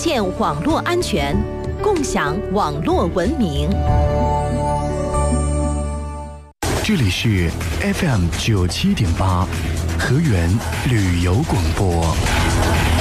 现网络安全，共享网络文明。 这里是 FM 97.8，河源旅游广播。